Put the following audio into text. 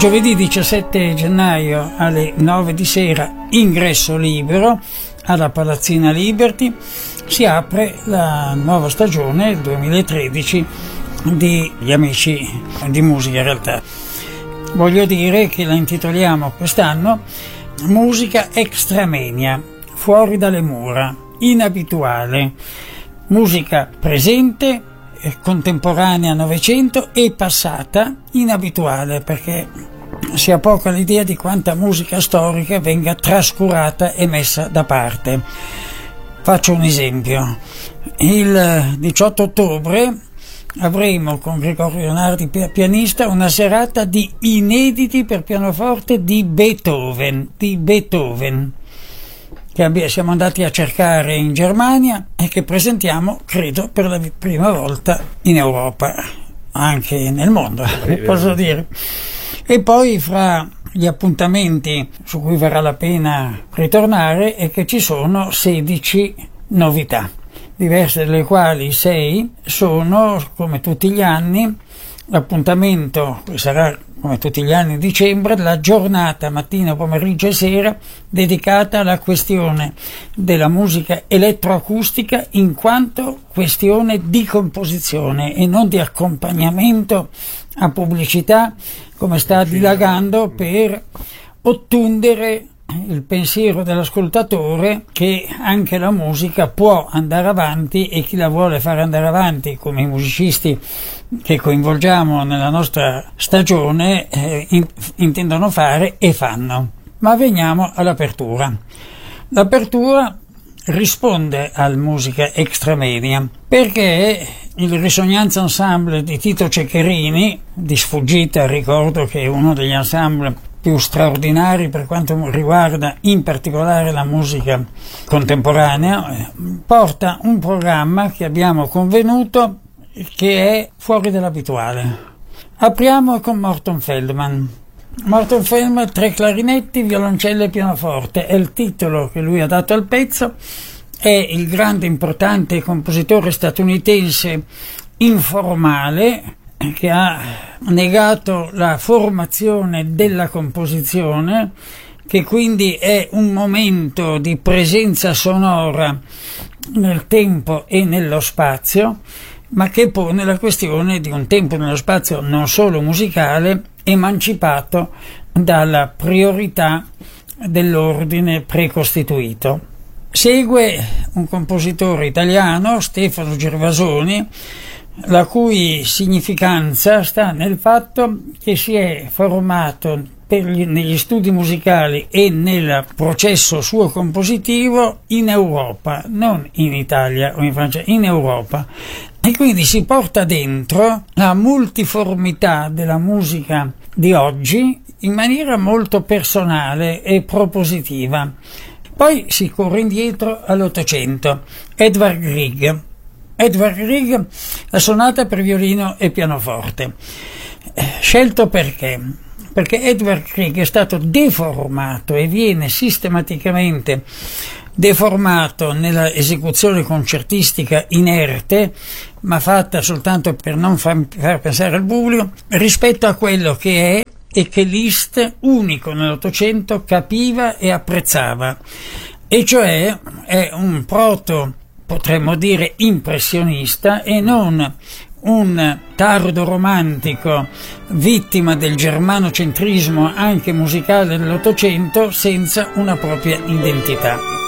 Giovedì 17 gennaio alle 9 di sera, ingresso libero alla Palazzina Liberty, si apre la nuova stagione 2013 di Gli Amici di Musica in realtà. Voglio dire che la intitoliamo quest'anno Musica Extramenia, fuori dalle mura, inabituale, musica presente, contemporanea Novecento e passata, inabituale, perché si ha poco l'idea di quanta musica storica venga trascurata e messa da parte. Faccio un esempio: il 18 ottobre avremo con Gregorio Leonardi, pianista, una serata di inediti per pianoforte di Beethoven, che siamo andati a cercare in Germania e che presentiamo, credo, per la prima volta in Europa, anche nel mondo, posso dire. E poi fra gli appuntamenti su cui varrà la pena ritornare è che ci sono 16 novità, diverse delle quali 6 sono, come tutti gli anni, l'appuntamento sarà come tutti gli anni dicembre, la giornata mattina, pomeriggio e sera dedicata alla questione della musica elettroacustica in quanto questione di composizione e non di accompagnamento a pubblicità, come sta dilagando per ottundere il pensiero dell'ascoltatore che anche la musica può andare avanti e chi la vuole fare andare avanti, come i musicisti che coinvolgiamo nella nostra stagione intendono fare e fanno. Ma veniamo all'apertura. L'apertura risponde al Musica Extramenia perché il Risonanza Ensemble di Tito Ceccherini, di sfuggita ricordo che è uno degli ensemble più straordinari per quanto riguarda in particolare la musica contemporanea, porta un programma che abbiamo convenuto che è fuori dall'abituale. Apriamo con Morton Feldman. Morton Feldman, 3 clarinetti, violoncello e pianoforte, è il titolo che lui ha dato al pezzo. È il grande importante compositore statunitense informale che ha negato la formazione della composizione, che quindi è un momento di presenza sonora nel tempo e nello spazio, ma che pone la questione di un tempo nello spazio non solo musicale, emancipato dalla priorità dell'ordine precostituito. Segue un compositore italiano, Stefano Gervasoni, la cui significanza sta nel fatto che si è formato negli studi musicali e nel processo suo compositivo in Europa, non in Italia o in Francia, in Europa, e quindi si porta dentro la multiformità della musica di oggi in maniera molto personale e propositiva. Poi si corre indietro all'Ottocento. Edvard Grieg, la sonata per violino e pianoforte. Scelto perché? Perché Edvard Grieg è stato deformato e viene sistematicamente deformato nella esecuzione concertistica inerte, ma fatta soltanto per non far pensare al pubblico, rispetto a quello che è e che Liszt, unico nell'Ottocento, capiva e apprezzava, e cioè è un potremmo dire impressionista e non un tardo romantico vittima del germanocentrismo anche musicale dell'Ottocento senza una propria identità.